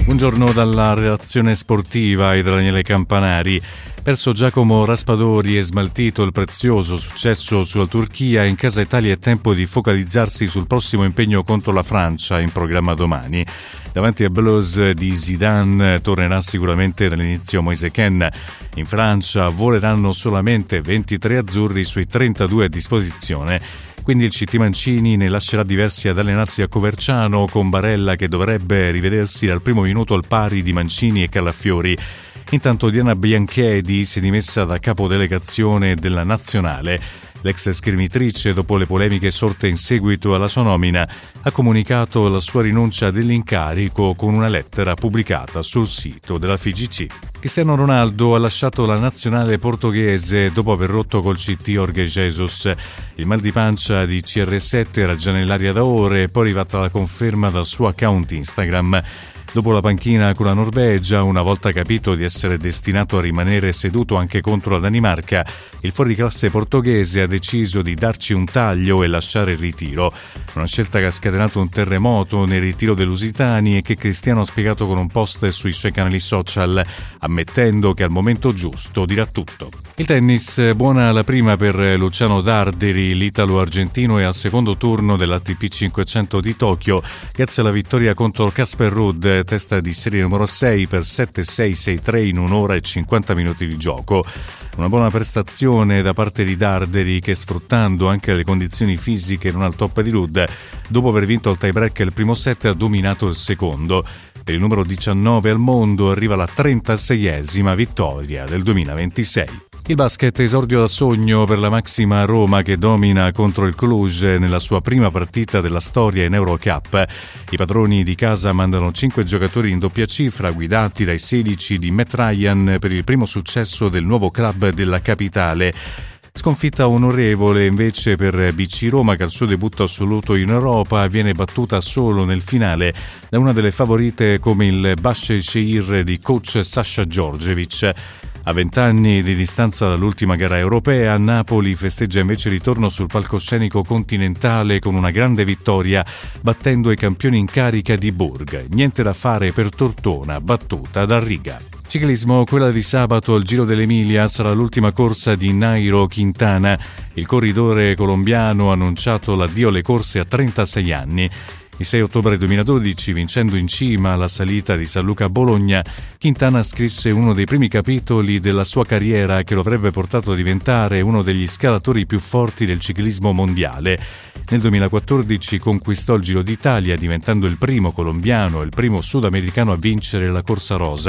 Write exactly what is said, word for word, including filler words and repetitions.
Buongiorno dalla redazione sportiva e da Daniele Campanari. Perso Giacomo Raspadori e smaltito il prezioso successo sulla Turchia, in casa Italia è tempo di focalizzarsi sul prossimo impegno contro la Francia in programma domani. Davanti al Blues di Zidane tornerà sicuramente dall'inizio Moise Kean. In Francia voleranno solamente ventitré azzurri sui trentadue a disposizione. Quindi il C T Mancini ne lascerà diversi ad allenarsi a Coverciano, con Barella che dovrebbe rivedersi dal primo minuto al pari di Mancini e Calafiori. Intanto Diana Bianchedi si è dimessa da capodelegazione della nazionale. L'ex schermitrice, dopo le polemiche sorte in seguito alla sua nomina, ha comunicato la sua rinuncia dell'incarico con una lettera pubblicata sul sito della F I G C. Cristiano Ronaldo ha lasciato la nazionale portoghese dopo aver rotto col C T Jorge Jesus. Il mal di pancia di C R sette era già nell'aria da ore, poi è arrivata la conferma dal suo account Instagram. Dopo la panchina con la Norvegia, una volta capito di essere destinato a rimanere seduto anche contro la Danimarca, il fuoriclasse portoghese ha deciso di darci un taglio e lasciare il ritiro. Una scelta che ha scatenato un terremoto nel ritiro dei lusitani e che Cristiano ha spiegato con un post sui suoi canali social, ammettendo che al momento giusto dirà tutto. Il tennis, buona la prima per Luciano Darderi, l'italo-argentino è al secondo turno dell'A T P cinquecento di Tokyo, grazie alla vittoria contro Casper Ruud, testa di serie numero sei per sette sei sei tre in un'ora e cinquanta minuti di gioco. Una buona prestazione da parte di Darderi che, sfruttando anche le condizioni fisiche non al top di Ruud, dopo aver vinto il tie-break il primo set ha dominato il secondo. Per il numero diciannove al mondo arriva la trentaseiesima vittoria del duemilaventisei. Il basket esordio da sogno per la Maxima Roma che domina contro il Cluj nella sua prima partita della storia in Eurocup. I padroni di casa mandano cinque giocatori in doppia cifra guidati dai sedici di Matt Ryan per il primo successo del nuovo club della capitale. Sconfitta onorevole invece per B C Roma che al suo debutto assoluto in Europa viene battuta solo nel finale da una delle favorite come il Başakşehir di coach Sasha Djordjevic. A vent'anni di distanza dall'ultima gara europea, Napoli festeggia invece il ritorno sul palcoscenico continentale con una grande vittoria, battendo i campioni in carica di Burg. Niente da fare per Tortona, battuta da Riga. Ciclismo, quella di sabato al Giro dell'Emilia sarà l'ultima corsa di Nairo Quintana. Il corridore colombiano ha annunciato l'addio alle corse a trentasei anni. Il sei ottobre duemiladodici, vincendo in cima alla salita di San Luca a Bologna, Quintana scrisse uno dei primi capitoli della sua carriera che lo avrebbe portato a diventare uno degli scalatori più forti del ciclismo mondiale. Nel duemilaquattordici conquistò il Giro d'Italia, diventando il primo colombiano e il primo sudamericano a vincere la corsa rosa.